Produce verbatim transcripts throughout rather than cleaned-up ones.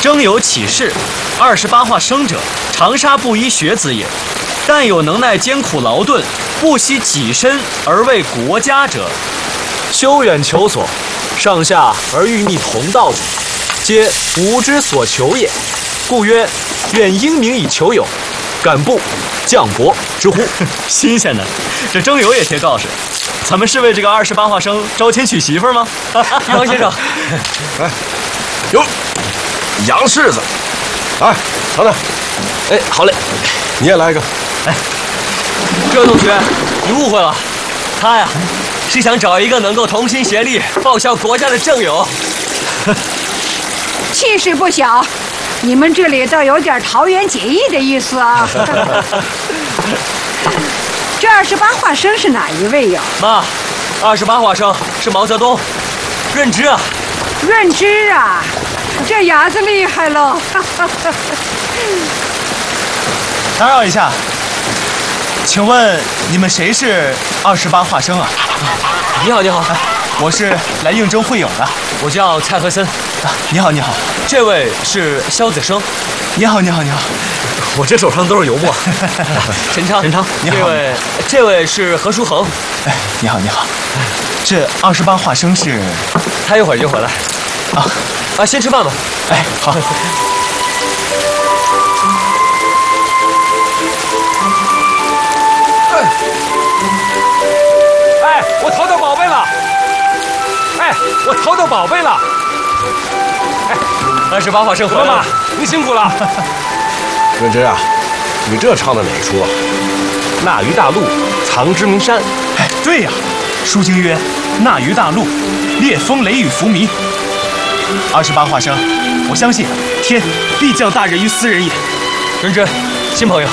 征友启事：二十八画生者，长沙布衣学子也。但有能耐艰苦劳顿，不惜己身而为国家者， 修远求索，上下而欲逆同道者，皆吾之所求也。故曰：愿英明以求友，敢不犟薄之乎？ 新鲜的，这征友也贴告示。咱们是为这个二十八画生招亲娶媳妇吗？ 杨先生， 哎，哟，杨柿子，哎，等等， 哎，好嘞， 你也来一个。 哎，这位同学，你误会了，他呀是想找一个能够同心协力报效国家的正友。 气势不小，你们这里倒有点桃园结义的意思啊。这二十八画生是哪一位呀？ 妈，二十八画生是毛泽东，润之啊。 润之啊，这伢子厉害喽。 打扰一下，请问你们谁是二十八画生啊？ 你好，你好， 我是来应征会友的， 我叫蔡和森。 啊，你好，你好， 这位是萧子生。 你好，你好，你好， 我这手上都是油墨。陈昌， 陈昌，你好。 这位，这位是何书恒。 哎，你好，你好。这二十八画生是？ 他一会儿就回来。啊啊，先吃饭吧。 哎，好。 哎，我淘到宝贝了！哎，我淘到宝贝了！ 哎，二十八画生回来了， 妈妈，您辛苦了。 润之啊，你这唱的哪出啊？ 纳于大陆，藏之名山。 哎，对呀，书经曰：纳于大陆，烈风雷雨伏靡。二十八画生，我相信天必降大任于斯人也。 润之，新朋友。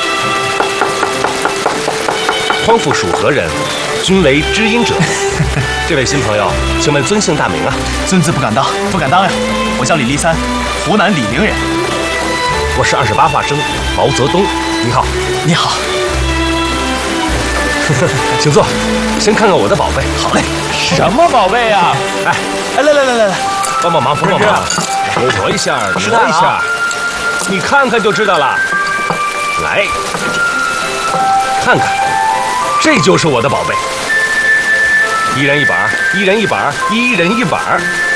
匡复属何人？君为知音者。这位新朋友，请问尊姓大名啊？ 尊字不敢当，不敢当呀。我叫李立三，湖南醴陵人。 我是二十八画生毛泽东。你好， 你好。 请坐，先看看我的宝贝。 好嘞。 什么宝贝呀？哎哎，来来来来来，帮帮忙，帮帮忙，挪一下，挪一下，你看看就知道了。来，看看。这就是我的宝贝，一人一本，一人一本，一人一本。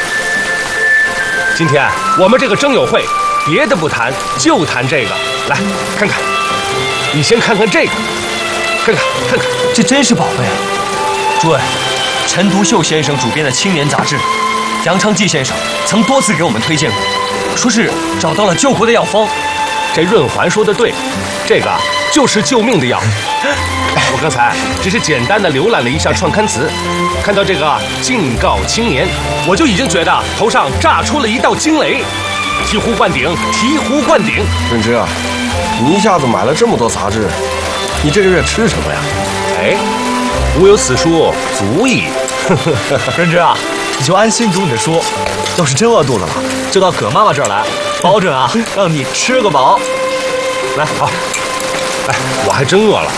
今天我们这个征友会，别的不谈，就谈这个。来看看，你先看看这个，看看看看， 这真是宝贝啊！诸位，陈独秀先生主编的青年杂志，杨昌济先生曾多次给我们推荐过，说是找到了救国的药方。 这润环说的对，这个就是救命的药。我刚才只是简单的浏览了一下创刊词，看到这个“敬告青年”，我就已经觉得头上炸出了一道惊雷，醍醐灌顶，醍醐灌顶。 润之啊，你一下子买了这么多杂志，你这个月吃什么呀？ 哎，吾有此书足矣。 润之啊，你就安心读你的书，要是真饿肚子了，就到葛妈妈这儿来，保准啊让你吃个饱。 来，好。哎，我还真饿了。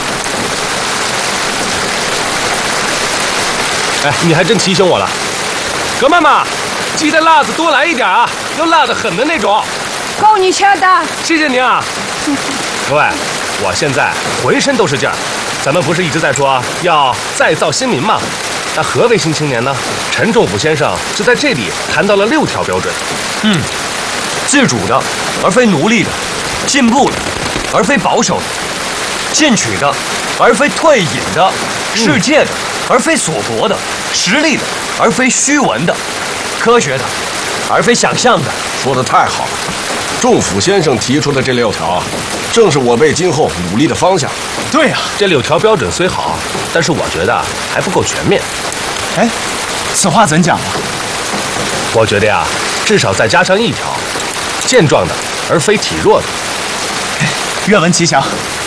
哎，你还真提醒我了，葛妈妈，记得辣子多来一点啊，要辣得很的那种。 够你吃的。 谢谢您啊。各位，我现在浑身都是劲儿。咱们不是一直在说要再造新民吗？那何为新青年呢？陈仲甫先生就在这里谈到了六条标准。 嗯，自主的，而非奴隶的；进步的，而非保守的；进取的，而非退隐的；世界的，而非所夺的；实力的，而非虚文的；科学的，而非想象的。 说得太好了，仲甫先生提出的这六条啊，正是我辈今后努力的方向。 对呀， 这六条标准虽好，但是我觉得还不够全面。 哎，此话怎讲啊？ 我觉得呀，至少再加上一条：健壮的，而非体弱的。 愿闻其详。